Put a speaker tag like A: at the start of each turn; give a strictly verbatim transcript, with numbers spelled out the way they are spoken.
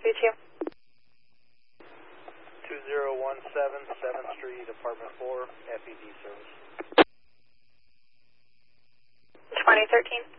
A: you two?
B: two zero one seven, seventh Street, Apartment four, F E D service.
A: twenty thirteen.